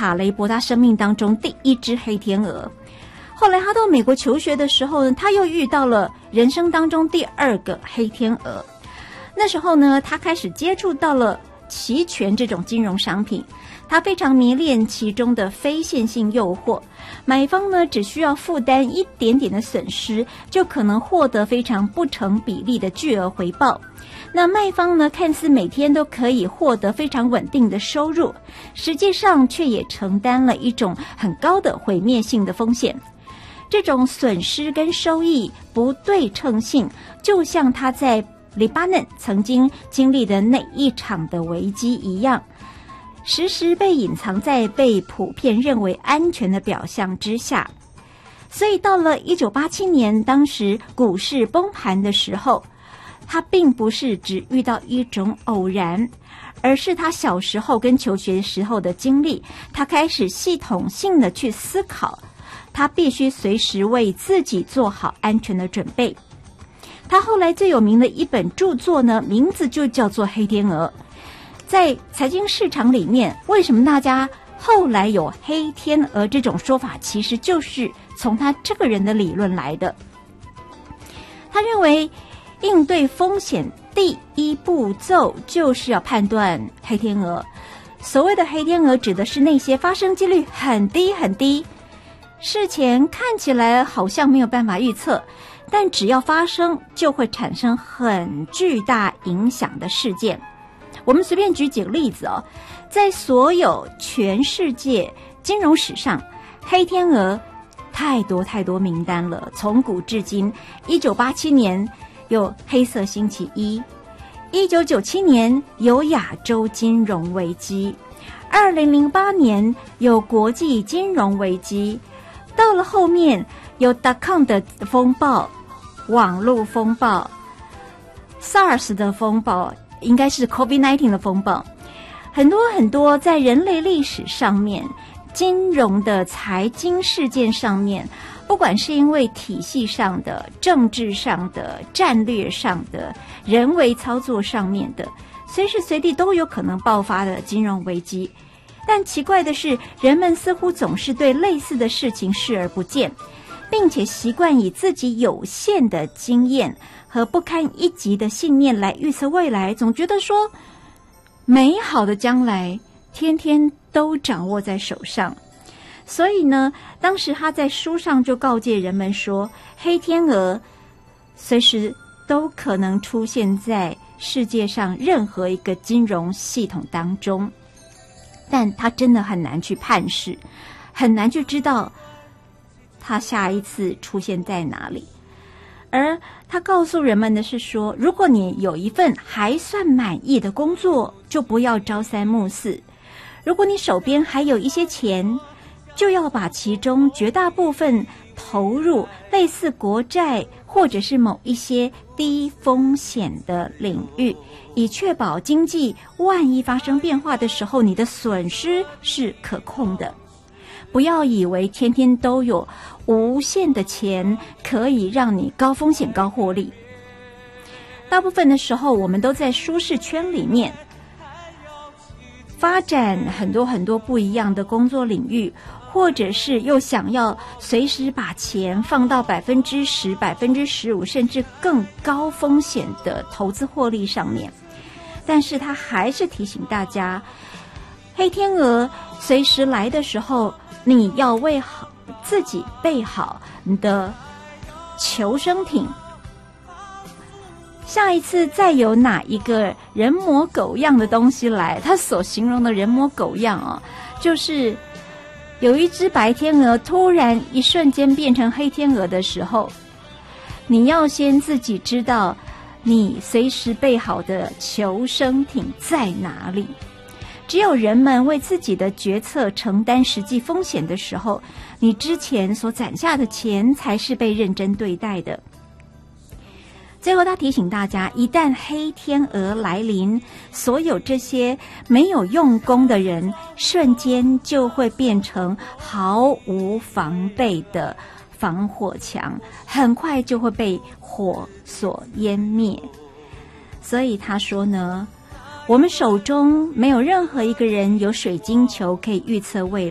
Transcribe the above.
卡雷伯他生命当中第一只黑天鹅。后来他到美国求学的时候呢，他又遇到了人生当中第二个黑天鹅。那时候呢，他开始接触到了期权这种金融商品，他非常迷恋其中的非线性诱惑，买方呢只需要负担一点点的损失，就可能获得非常不成比例的巨额回报。那卖方呢，看似每天都可以获得非常稳定的收入，实际上却也承担了一种很高的毁灭性的风险。这种损失跟收益不对称性，就像他在黎巴嫩曾经经历的那一场的危机一样，时时被隐藏在被普遍认为安全的表象之下。所以到了1987年，当时股市崩盘的时候，他并不是只遇到一种偶然，而是他小时候跟求学时候的经历，他开始系统性的去思考，他必须随时为自己做好安全的准备。他后来最有名的一本著作呢，名字就叫做《黑天鹅》。在财经市场里面，为什么大家后来有黑天鹅这种说法，其实就是从他这个人的理论来的。他认为应对风险第一步骤就是要判断黑天鹅。所谓的黑天鹅指的是那些发生几率很低很低，事前看起来好像没有办法预测，但只要发生就会产生很巨大影响的事件。我们随便举几个例子哦，在所有全世界金融史上，黑天鹅太多名单了，从古至今。1987年有黑色星期一，1997年有亚洲金融危机，2008年有国际金融危机，到了后面有 .com 的风暴、网络风暴、SARS 的风暴，应该是 COVID-19 的风暴，很多在人类历史上面金融的财经事件上面，不管是因为体系上的、政治上的、战略上的、人为操作上面的，随时随地都有可能爆发的金融危机。但奇怪的是，人们似乎总是对类似的事情视而不见，并且习惯以自己有限的经验和不堪一击的信念来预测未来，总觉得说美好的将来天天都掌握在手上。所以呢，当时他在书上就告诫人们说，黑天鹅随时都可能出现在世界上任何一个金融系统当中，但他真的很难去判识，很难去知道他下一次出现在哪里。而他告诉人们的是说，如果你有一份还算满意的工作，就不要朝三暮四；如果你手边还有一些钱，就要把其中绝大部分投入类似国债或者是某一些低风险的领域，以确保经济万一发生变化的时候，你的损失是可控的。不要以为天天都有无限的钱可以让你高风险高获利。大部分的时候，我们都在舒适圈里面发展很多不一样的工作领域，或者是又想要随时把钱放到10%、15%，甚至更高风险的投资获利上面。但是他还是提醒大家，黑天鹅随时来的时候，你要为好自己备好你的求生艇。下一次再有哪一个人模狗样的东西来，他所形容的人模狗样啊，就是有一只白天鹅突然一瞬间变成黑天鹅的时候，你要先自己知道你随时备好的求生艇在哪里。只有人们为自己的决策承担实际风险的时候，你之前所攒下的钱才是被认真对待的。最后他提醒大家，一旦黑天鹅来临，所有这些没有用功的人瞬间就会变成毫无防备的防火墙，很快就会被火所湮灭。所以他说呢，我们手中没有任何一个人有水晶球可以预测未来。